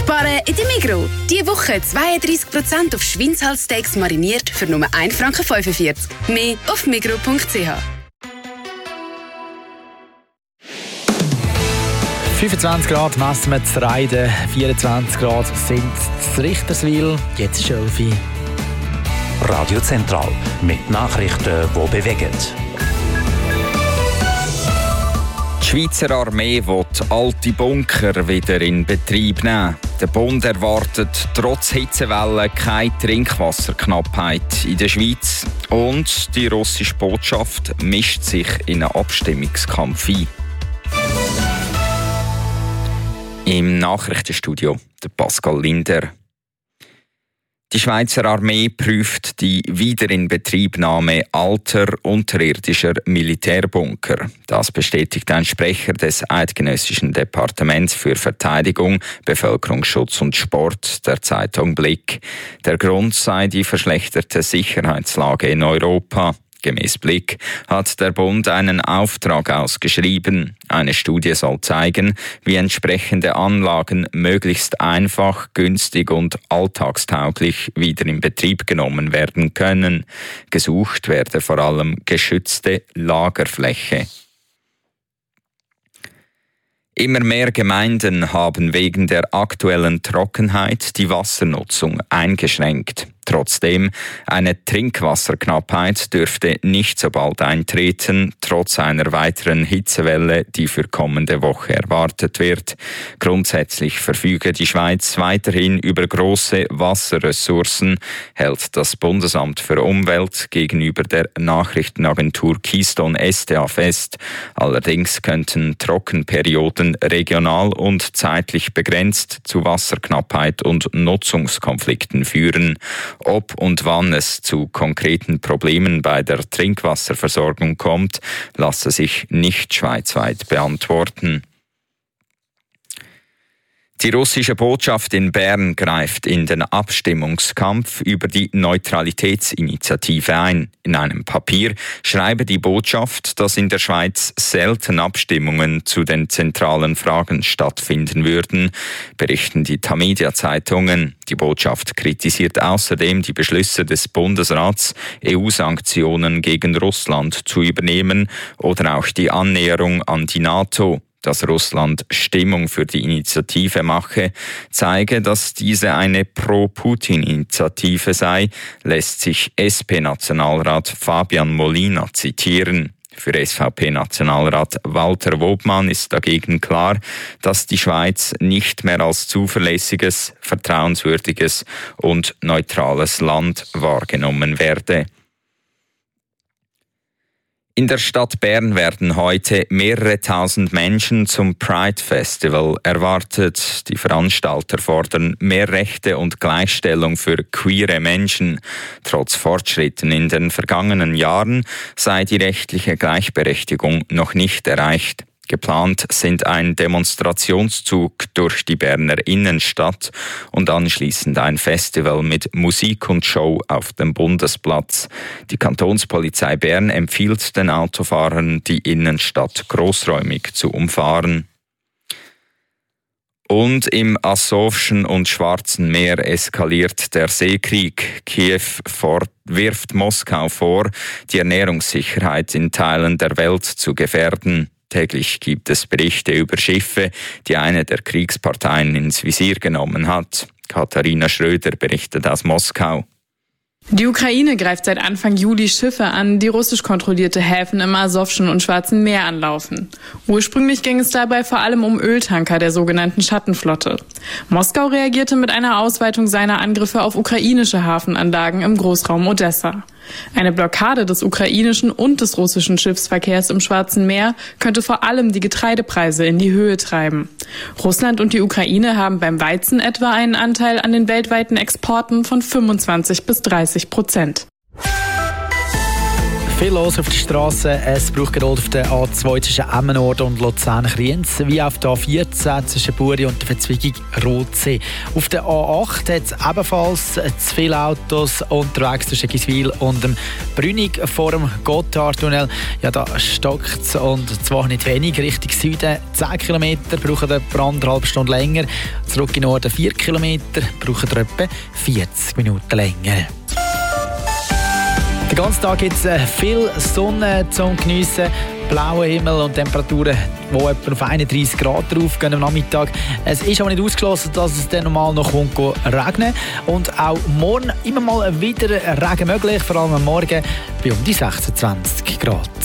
Sparen in der Migros. Diese Woche 32% auf Schweinshalssteaks mariniert für nur 1,45 Franken. Mehr auf migros.ch. 25 Grad messen wir zu Reiden, 24 Grad sind zu Richterswil. Jetzt ist 11 Uhr. Radio Zentral mit Nachrichten, die bewegen. Die Schweizer Armee will alte Bunker wieder in Betrieb nehmen. Der Bund erwartet trotz Hitzewelle keine Trinkwasserknappheit in der Schweiz. Und die russische Botschaft mischt sich in einen Abstimmungskampf ein. Im Nachrichtenstudio der Pascal Linder. Die Schweizer Armee prüft die Wiederinbetriebnahme alter unterirdischer Militärbunker. Das bestätigt ein Sprecher des Eidgenössischen Departements für Verteidigung, Bevölkerungsschutz und Sport der Zeitung Blick. Der Grund sei die verschlechterte Sicherheitslage in Europa. Gemäss Blick hat der Bund einen Auftrag ausgeschrieben. Eine Studie soll zeigen, wie entsprechende Anlagen möglichst einfach, günstig und alltagstauglich wieder in Betrieb genommen werden können. Gesucht werde vor allem geschützte Lagerfläche. Immer mehr Gemeinden haben wegen der aktuellen Trockenheit die Wassernutzung eingeschränkt. Trotzdem, eine Trinkwasserknappheit dürfte nicht so bald eintreten, trotz einer weiteren Hitzewelle, die für kommende Woche erwartet wird. Grundsätzlich verfüge die Schweiz weiterhin über große Wasserressourcen, hält das Bundesamt für Umwelt gegenüber der Nachrichtenagentur Keystone SDA fest. Allerdings könnten Trockenperioden regional und zeitlich begrenzt zu Wasserknappheit und Nutzungskonflikten führen. Ob und wann es zu konkreten Problemen bei der Trinkwasserversorgung kommt, lasse sich nicht schweizweit beantworten. Die russische Botschaft in Bern greift in den Abstimmungskampf über die Neutralitätsinitiative ein. In einem Papier schreibe die Botschaft, dass in der Schweiz selten Abstimmungen zu den zentralen Fragen stattfinden würden, berichten die Tamedia-Zeitungen. Die Botschaft kritisiert außerdem die Beschlüsse des Bundesrats, EU-Sanktionen gegen Russland zu übernehmen oder auch die Annäherung an die NATO. Dass Russland Stimmung für die Initiative mache, zeige, dass diese eine Pro-Putin-Initiative sei, lässt sich SP-Nationalrat Fabian Molina zitieren. Für SVP-Nationalrat Walter Wobmann ist dagegen klar, dass die Schweiz nicht mehr als zuverlässiges, vertrauenswürdiges und neutrales Land wahrgenommen werde. In der Stadt Bern werden heute mehrere tausend Menschen zum Pride Festival erwartet. Die Veranstalter fordern mehr Rechte und Gleichstellung für queere Menschen. Trotz Fortschritten in den vergangenen Jahren sei die rechtliche Gleichberechtigung noch nicht erreicht. Geplant sind ein Demonstrationszug durch die Berner Innenstadt und anschließend ein Festival mit Musik und Show auf dem Bundesplatz. Die Kantonspolizei Bern empfiehlt den Autofahrern, die Innenstadt großräumig zu umfahren. Und im Asowschen und Schwarzen Meer eskaliert der Seekrieg. Kiew wirft Moskau vor, die Ernährungssicherheit in Teilen der Welt zu gefährden. Täglich gibt es Berichte über Schiffe, die eine der Kriegsparteien ins Visier genommen hat. Katharina Schröder berichtet aus Moskau. Die Ukraine greift seit Anfang Juli Schiffe an, die russisch kontrollierte Häfen im Asowschen und Schwarzen Meer anlaufen. Ursprünglich ging es dabei vor allem um Öltanker der sogenannten Schattenflotte. Moskau reagierte mit einer Ausweitung seiner Angriffe auf ukrainische Hafenanlagen im Großraum Odessa. Eine Blockade des ukrainischen und des russischen Schiffsverkehrs im Schwarzen Meer könnte vor allem die Getreidepreise in die Höhe treiben. Russland und die Ukraine haben beim Weizen etwa einen Anteil an den weltweiten Exporten von 25% bis 30%. Viel los auf der Straße. Es braucht gerade auf der A2 zwischen Emmenorden und Luzern-Kriens, wie auf der A14 zwischen Buri und der Verzweigung Rotsee. Auf der A8 hat es ebenfalls zu viele Autos unterwegs zwischen Giswil und dem Brünig vor dem Gotthardtunnel. Ja, da stockt es, und zwar nicht wenig. Richtung Süden 10 Kilometer brauchen wir pro 1,5 Stunde länger. Zurück in Norden 4 Kilometer brauchen wir etwa 40 Minuten länger. Den ganzen Tag gibt es viel Sonne zum Geniessen, blauer Himmel und Temperaturen, die etwa auf 31 Grad drauf gehen am Nachmittag. Es ist aber nicht ausgeschlossen, dass es dann normal noch regnen und auch morgen immer mal wieder Regen möglich, vor allem am Morgen bei um die 26 Grad.